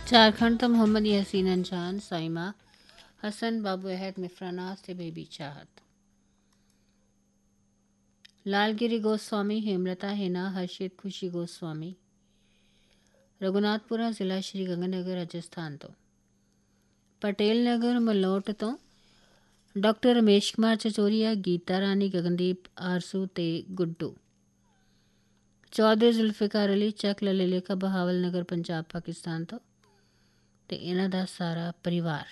झारखंड तो मोहम्मद यासीन अंजान साइमा हसन बाबू अहद मिफ्रानास ते बेबी चाहत लालगिरी गोस्वामी हेमलता हिना हर्षित खुशी गोस्वामी रघुनाथपुरा जिला श्री गंगानगर राजस्थान तो पटेल नगर मलोट तो डॉक्टर रमेश कुमार चचोरिया गीता रानी गगनदीप आरसू ते गुड्डू चौधरी जुल्फिकार अली चक ललेका बहावल नगर पंजाब पाकिस्तान तो ਤੇ ਇਹਨਾਂ ਦਾ ਸਾਰਾ ਪਰਿਵਾਰ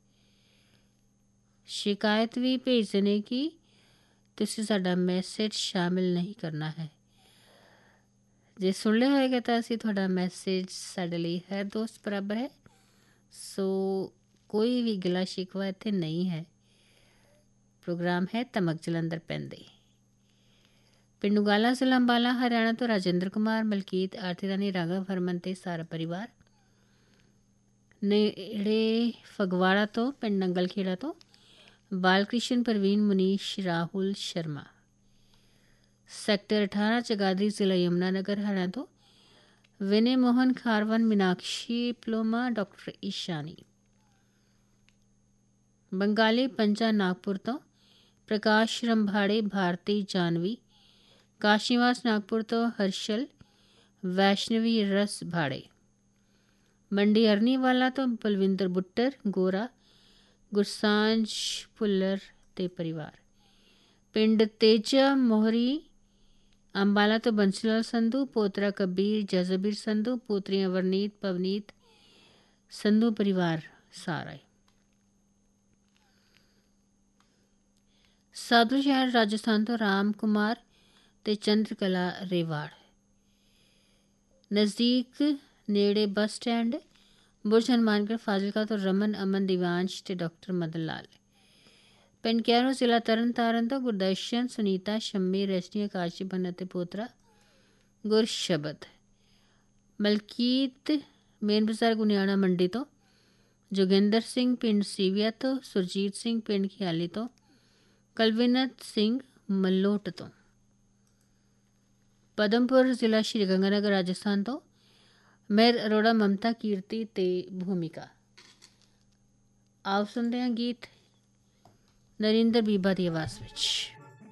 ਸ਼ਿਕਾਇਤ ਵੀ ਭੇਜਦੇ ਨੇ ਕਿ ਤੁਸੀਂ ਸਾਡਾ ਮੈਸੇਜ ਸ਼ਾਮਿਲ ਨਹੀਂ ਕਰਨਾ ਹੈ। ਜੇ ਸੁਣ ਲਿਆ ਹੋਏਗਾ ਤਾਂ ਅਸੀਂ ਤੁਹਾਡਾ ਮੈਸੇਜ ਸਾਡੇ ਲਈ ਹਰ ਦੋਸਤ ਬਰਾਬਰ ਹੈ। ਸੋ ਕੋਈ ਵੀ ਗਿਲਾ ਸ਼ਿਕਵਾ ਇੱਥੇ ਨਹੀਂ ਹੈ। ਪ੍ਰੋਗਰਾਮ ਹੈ ਧਮਕ ਜਲੰਧਰ ਪੈਂਦੇ ਪਿੰਡੂ ਗਾਲਾ ਜ਼ਿਲ੍ਹਾ ਅੰਬਾਲਾ ਹਰਿਆਣਾ ਤੋਂ ਰਾਜਿੰਦਰ ਕੁਮਾਰ ਮਲਕੀਤ ਆਰਤੀ ਰਾਣੀ ਰਾਘਵ ਹਰਮਨ ਤੇ ਸਾਰਾ ਪਰਿਵਾਰ ਨੇੜੇ ਫਗਵਾੜਾ ਤੋਂ ਪਿੰਡ ਨੰਗਲ ਖੇੜਾ ਤੋਂ ਬਾਲਕ੍ਰਿਸ਼ਨ ਪ੍ਰਵੀਨ ਮੁਨੀਸ਼ ਰਾਹੁਲ ਸ਼ਰਮਾ ਸੈਕਟਰ 18 ਚਗਾਦਰੀ ਜ਼ਿਲ੍ਹਾ ਯਮੁਨਾਨਗਰ ਹਰਿਆਣਾ ਤੋਂ ਵਿਨੇ ਮੋਹਨ ਖਾਰਵਨ ਮੀਨਾਕਸ਼ੀ ਪਲੋਮਾ ਡਾਕਟਰ ਈਸ਼ਾਨੀ ਬੰਗਾਲੀ ਪੰਜਾ ਨਾਗਪੁਰ ਤੋਂ ਪ੍ਰਕਾਸ਼ ਰੰਭਾੜੇ ਭਾਰਤੀ ਜਾਨਵੀ ਕਾਸ਼ੀਵਾਸ ਨਾਗਪੁਰ ਤੋਂ ਹਰਸ਼ਲ ਵੈਸ਼ਨਵੀ ਰਸ ਭਾੜੇ ਮੰਡੀ ਅਰਨੀਵਾਲਾ ਤੋਂ ਬਲਵਿੰਦਰ ਬੁੱਟਰ ਗੋਰਾ ਗੁਰਸਾਂਝ ਭੁੱਲਰ ਤੇ ਪਰਿਵਾਰ ਪਿੰਡ ਤੇਜਾ ਮੋਹਰੀ ਅੰਬਾਲਾ ਤੋਂ ਬੰਸੀਲਾਲ ਸੰਧੂ ਪੋਤਰਾ ਕਬੀਰ ਜਜ਼ਬੀਰ ਸੰਧੂ ਪੋਤਰੀਆਂ ਵਰਨੀਤ ਪਵਨੀਤ ਸੰਧੂ ਪਰਿਵਾਰ ਸਾਰਾ ਸਾਧੂ ਸ਼ਹਿਰ ਰਾਜਸਥਾਨ ਤੋਂ ਰਾਮ ਕੁਮਾਰ ਤੇ ਚੰਦਰਕਲਾ ਰੇਵਾੜ ਨਜ਼ਦੀਕ ਨੇੜੇ ਬੱਸ ਸਟੈਂਡ ਬੁਰਜ ਹਨੂੰਮਾਨਗੜ੍ਹ ਫਾਜ਼ਿਲਕਾ ਤੋਂ ਰਮਨ ਅਮਨ ਦਿਵਾਂਸ਼ ਤੇ ਡਾਕਟਰ ਮਦਨ ਲਾਲ ਪਿੰਡ ਕੈਰੋਂ ਜ਼ਿਲ੍ਹਾ ਤਰਨ ਤਾਰਨ ਤੋਂ ਗੁਰਦਰਸ਼ਨ ਸੁਨੀਤਾ ਸ਼ੰਮੀ ਰਜਨੀ ਕਾਸ਼ੀਬਨ ਅਤੇ ਪੋਤਰਾ ਗੁਰਸ਼ਬਦ ਮਲਕੀਤ ਮੇਨ ਬਾਜ਼ਾਰ ਗੁਨਿਆਣਾ ਮੰਡੀ ਤੋਂ ਜੋਗਿੰਦਰ ਸਿੰਘ ਪਿੰਡ ਸੀਵੀਆ ਤੋਂ ਸੁਰਜੀਤ ਸਿੰਘ ਪਿੰਡ ਖਿਆਲੀ ਤੋਂ ਕਲਵਿਨਤ ਸਿੰਘ ਮਲੋਟ ਤੋਂ ਪਦਮਪੁਰ ਜ਼ਿਲ੍ਹਾ ਸ਼੍ਰੀ ਗੰਗਾਨਗਰ ਰਾਜਸਥਾਨ ਤੋਂ ਮੇਰ ਅਰੋੜਾ ਮਮਤਾ ਕੀਰਤੀ ਤੇ ਭੂਮਿਕਾ ਆਓ ਸੁਣਦੇ ਹਾਂ ਗੀਤ ਨਰਿੰਦਰ ਬੀਬਾ ਦੀ ਆਵਾਜ਼ ਵਿੱਚ।